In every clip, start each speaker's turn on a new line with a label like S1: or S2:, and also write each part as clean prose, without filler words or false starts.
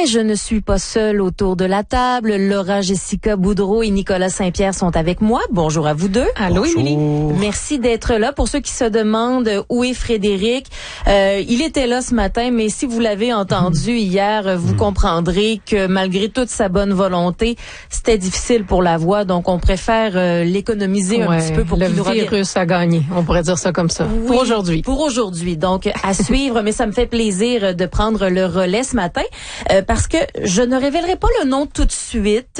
S1: je ne suis pas seule autour de la table. Laura, Jessica Boudreau et Nicolas Saint-Pierre sont avec moi. Bonjour à vous deux.
S2: Allô, Émilie.
S1: Merci d'être là. Pour ceux qui se demandent où est Frédéric, il était là ce matin, mais si vous l'avez entendu hier, vous comprendrez que malgré toute sa bonne volonté, c'était difficile pour la voix, donc on préfère l'économiser un petit peu pour qu'il nous revienne.
S2: Le virus a gagné, on pourrait dire ça comme ça.
S1: Oui,
S2: pour aujourd'hui.
S1: Pour aujourd'hui, donc à suivre, mais ça me fait plaisir de prendre le relais ce matin parce que je ne révélerai pas le nom tout de suite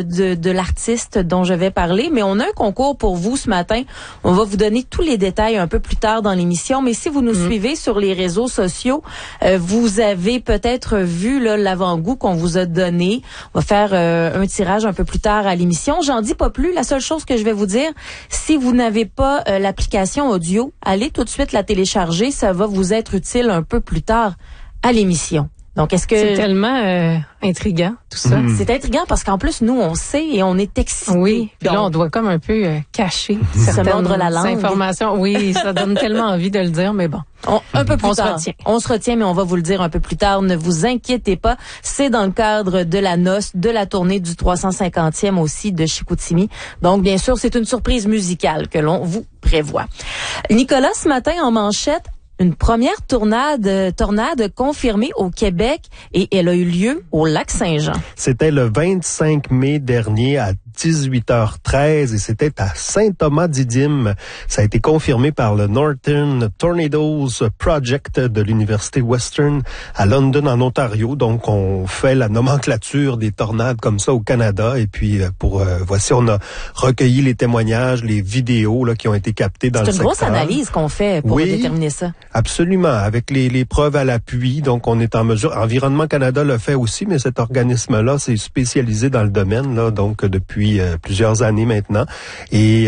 S1: de l'artiste dont je vais parler, mais on a un concours pour vous ce matin. On va vous donner tous les détails un peu plus tard dans l'émission, mais si vous nous suivez sur les réseaux sociaux, vous avez peut-être vu là, l'avant-goût qu'on vous a donné. On va faire un tirage un peu plus tard à l'émission. J'en dis pas plus. La seule chose que je vais vous dire, si vous n'avez pas l'application audio, allez tout de suite la télécharger. Ça va vous être utile un peu plus tard à l'émission. Donc, est-ce que...
S2: C'est tellement intriguant, tout ça.
S1: C'est intriguant parce qu'en plus, nous, on sait et on est excités.
S2: Oui, puis là, on doit comme un peu cacher certaines
S1: la langue.
S2: informations. Oui, ça donne tellement envie de le dire, mais bon.
S1: Un peu plus tard.
S2: On
S1: se retient, mais on va vous le dire un peu plus tard. Ne vous inquiétez pas. C'est dans le cadre de la noce, de la tournée du 350e aussi de Chicoutimi. Donc, bien sûr, c'est une surprise musicale que l'on vous prévoit. Nicolas, ce matin, en manchette, une première tornade confirmée au Québec et elle a eu lieu au Lac-Saint-Jean.
S3: C'était le 25 mai dernier à 18h13 et c'était à Saint-Thomas-Didyme. Ça a été confirmé par le Northern Tornadoes Project de l'Université Western à London, en Ontario. Donc, on fait la nomenclature des tornades comme ça au Canada. Et puis, voici, on a recueilli les témoignages, les vidéos là qui ont été captées dans le secteur.
S1: C'est une grosse analyse qu'on fait pour déterminer ça.
S3: Absolument, avec les preuves à l'appui. Donc, on est en mesure. Environnement Canada le fait aussi, mais cet organisme-là, c'est spécialisé dans le domaine, là, donc depuis plusieurs années maintenant. Et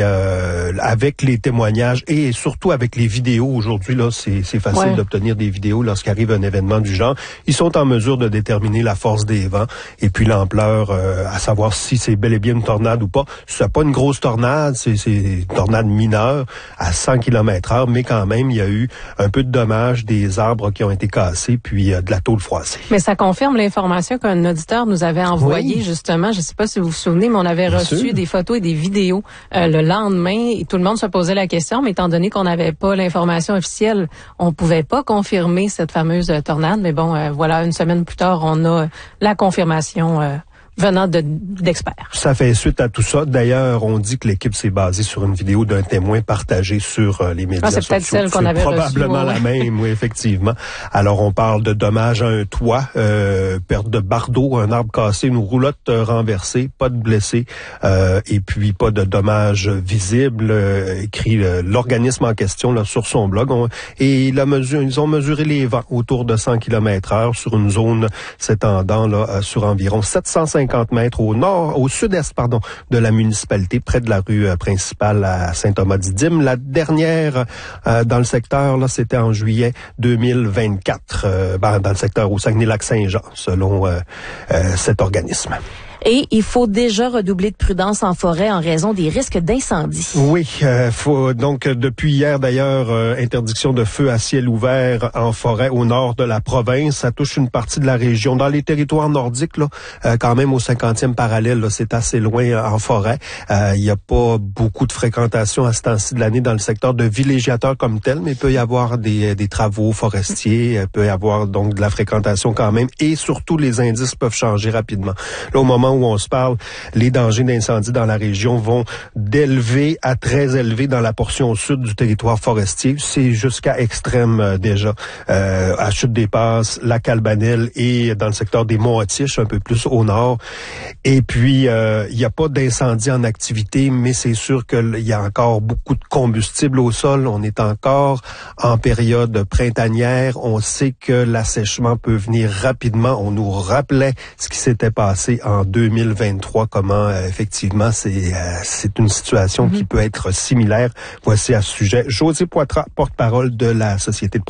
S3: avec les témoignages et surtout avec les vidéos aujourd'hui, là, c'est facile d'obtenir des vidéos lorsqu'arrive un événement du genre. Ils sont en mesure de déterminer la force des vents et puis l'ampleur, à savoir si c'est bel et bien une tornade ou pas. C'est pas une grosse tornade, c'est une tornade mineure à 100 km/h, mais quand même, il y a eu un peu de dommages, des arbres qui ont été cassés, puis de la tôle froissée.
S2: Mais ça confirme l'information qu'un auditeur nous avait envoyée, justement. Je ne sais pas si vous vous souvenez, mais on avait reçu des photos et des vidéos le lendemain. Et tout le monde se posait la question, mais étant donné qu'on n'avait pas l'information officielle, on pouvait pas confirmer cette fameuse tornade. Mais bon, voilà, une semaine plus tard, on a la confirmation venant d'experts.
S3: Ça fait suite à tout ça. D'ailleurs, on dit que l'équipe s'est basée sur une vidéo d'un témoin partagé sur les médias sociaux.
S2: C'est peut-être celle qu'on avait reçue.
S3: Probablement la même, oui, effectivement. Alors, on parle de dommages à un toit, perte de bardeau, un arbre cassé, une roulotte renversée, pas de blessés, et puis pas de dommages visibles, écrit l'organisme en question là sur son blog. Ils ont mesuré les vents autour de 100 km/h sur une zone s'étendant là sur environ 750 mètres au sud-est, de la municipalité, près de la rue principale à Saint-Thomas-Didyme. La dernière dans le secteur, là, c'était en juillet 2024, dans le secteur au Saguenay-Lac-Saint-Jean, selon cet organisme.
S1: Et il faut déjà redoubler de prudence en forêt en raison des risques d'incendie.
S3: Oui, faut donc depuis hier d'ailleurs interdiction de feu à ciel ouvert en forêt au nord de la province. Ça touche une partie de la région. Dans les territoires nordiques, là, quand même au 50e parallèle, là, c'est assez loin en forêt. Il n'y a pas beaucoup de fréquentation à ce temps-ci de l'année dans le secteur de villégiateur comme tel, mais il peut y avoir des travaux forestiers, il peut y avoir donc de la fréquentation quand même, et surtout les indices peuvent changer rapidement. Là, au moment où on se parle, les dangers d'incendie dans la région vont d'élevé à très élevé dans la portion sud du territoire forestier. C'est jusqu'à extrême déjà. À Chute-des-Passes, Lac Albanel et dans le secteur des Monts-Atiches, un peu plus au nord. Et puis, il n'y a pas d'incendie en activité, mais c'est sûr qu'il y a encore beaucoup de combustible au sol. On est encore en période printanière. On sait que l'assèchement peut venir rapidement. On nous rappelait ce qui s'était passé en 2023, comment effectivement c'est une situation qui peut être similaire. Voici à ce sujet José Poitras, porte-parole de la Société de